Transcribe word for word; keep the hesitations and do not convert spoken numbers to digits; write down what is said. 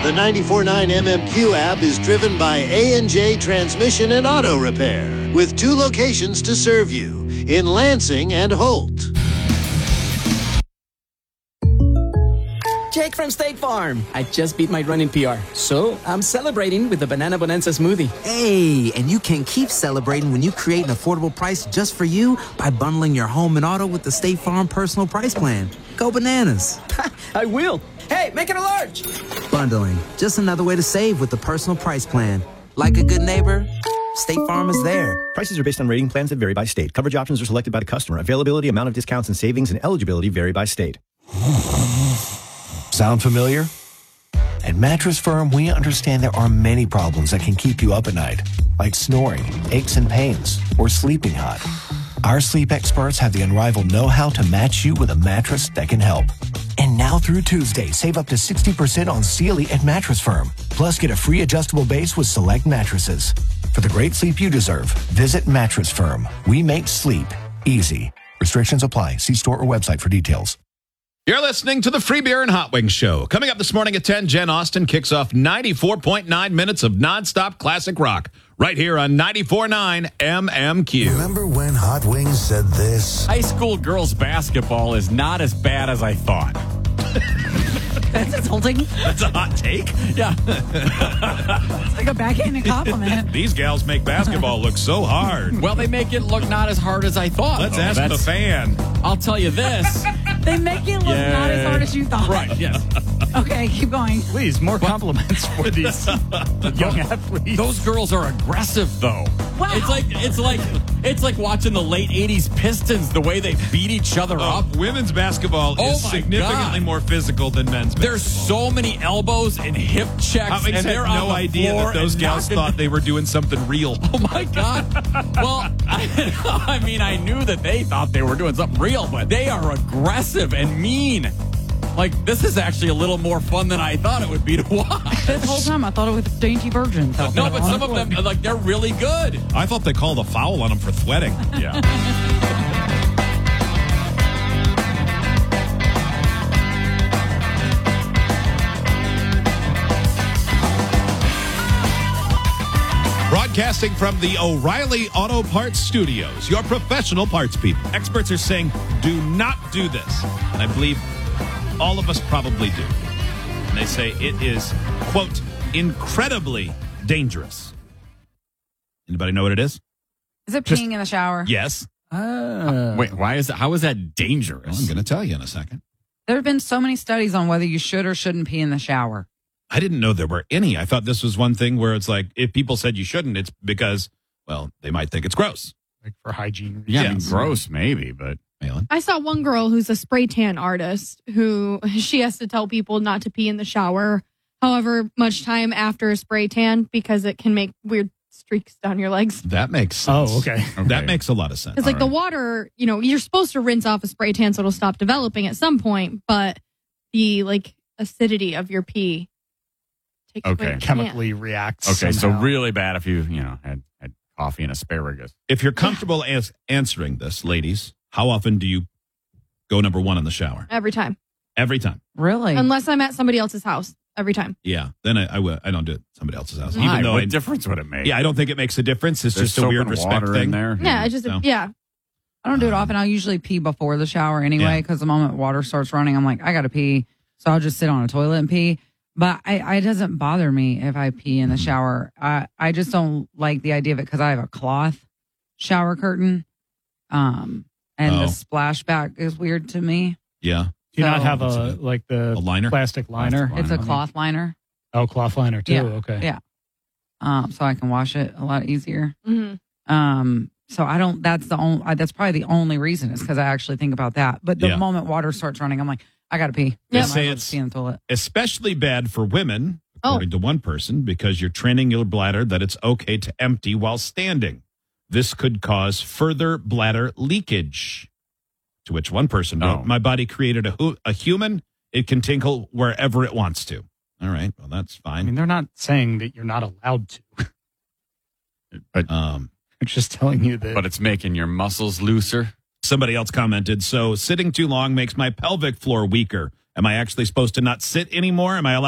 The ninety-four point nine M M Q app is driven by A and J Transmission and Auto Repair, with two locations to serve you, in Lansing and Holt. Jake from State Farm. I just beat my running P R, so I'm celebrating with the Banana Bonanza smoothie. Hey, and you can keep celebrating when you create an affordable price just for you by bundling your home and auto with the State Farm Personal Price Plan. Go bananas. I will. Hey, make it a large. Bundling, just another way to save with the Personal Price Plan. Like a good neighbor, State Farm is there. Prices are based on rating plans that vary by state. Coverage options are selected by the customer. Availability, amount of discounts and savings, and eligibility vary by state. Sound familiar? At Mattress Firm, we understand there are many problems that can keep you up at night, like snoring, aches and pains, or sleeping hot. Our sleep experts have the unrivaled know-how to match you with a mattress that can help. And now through Tuesday, save up to sixty percent on Sealy at Mattress Firm. Plus, get a free adjustable base with select mattresses. For the great sleep you deserve, visit Mattress Firm. We make sleep easy. Restrictions apply. See store or website for details. You're listening to the Free Beer and Hot Wings Show. Coming up this morning at ten, Jen Austen kicks off ninety-four point nine minutes of nonstop classic rock right here on ninety-four point nine M M Q. Remember when Hot Wings said this? High school girls basketball is not as bad as I thought. That's insulting. That's a hot take. Yeah. It's like a backhanded compliment. These gals make basketball look so hard. Well, they make it look not as hard as I thought. Let's though. ask That's, the fan. I'll tell you this. They make it look Yeah. not as hard as you thought. Right, yes. Okay, keep going. Please, more compliments for these young athletes. Those girls are aggressive, though. Wow. It's like it's like it's like watching the late eighties Pistons, the way they beat each other Oh, up. women's basketball Oh is my significantly God. more physical than men's basketball. There's so many elbows and hip checks, Hot Wings and had they're no on the idea floor that those and gals knocking- thought they were doing something real. Oh my God! Well, I, I mean, I knew that they thought they were doing something real, but they are aggressive and mean. Like, this is actually a little more fun than I thought it would be to watch. This whole time I thought it was dainty virgins. out No, there but on some the of them, floor. like, they're really good. I thought they called a foul on them for sweating. Yeah. Broadcasting from the O'Reilly Auto Parts Studios, your professional parts people. Experts are saying, do not do this. And I believe all of us probably do. And they say it is, quote, incredibly dangerous. Anybody know what it is? Is it Just- peeing in the shower? Yes. Uh, Wait, why is that? How is that Well, dangerous? I'm going to tell you in a second. There have been so many studies on whether you should or shouldn't pee in the shower. I didn't know there were any. I thought this was one thing where it's like, if people said you shouldn't, it's because, well, they might think it's gross. like for hygiene. yeah, I mean, Yes. gross, maybe, but Malin? I saw one girl who's a spray tan artist who she has to tell people not to pee in the shower however much time after a spray tan because it can make weird streaks down your legs. That makes sense. Oh, okay. That makes a lot of sense. Because like All the right. water, you know, you're supposed to rinse off a spray tan so it'll stop developing at some point, but the like acidity of your pee takes Okay. away the tan. Chemically reacts. okay. So somehow. really bad if you, you know, had, had coffee and asparagus. If you're comfortable as answering this, ladies, how often do you go number one in the shower? Every time. Every time. Really? Unless I'm at somebody else's house. Every time. Yeah. Then I, I, will- I don't do it at somebody else's house. Why? Even though what I, difference would it make? yeah, I don't think it makes a difference. It's There's just a soap weird and respect water thing. in there. Yeah, I just So- yeah. I don't do it Um, often. I'll usually pee before the shower anyway, Yeah. because the moment water starts running, I'm like, I got to pee. So I'll just sit on a toilet and pee. But I, it doesn't bother me if I pee in the shower. I, I just don't like the idea of it because I have a cloth shower curtain. Um, and Oh. the splashback is weird to me. Yeah. Do you not So- have What's a it? like the A liner? plastic liner? Plastic It's a Liner. cloth liner. Oh, cloth liner too. Yeah. Okay. Yeah. Um, so I can wash it a lot easier. hmm Um, so I don't, that's the only, that's probably the only reason is because I actually think about that. But the Yeah. moment water starts running, I'm like, I got to pee. They I might say as well it's- just pee in the toilet. Especially bad for women, Oh. according to one person, because you're training your bladder that it's okay to empty while standing. This could cause further bladder leakage. To which one person wrote, Oh. my body created a, hu- a human. It can tinkle wherever it wants to. All right. Well, that's I fine. mean, they're not saying that you're not allowed to. But Um, They're just telling you that. but it's making your muscles looser. somebody else commented, so sitting too long makes my pelvic floor weaker. Am I actually supposed to not sit anymore? Am I allowed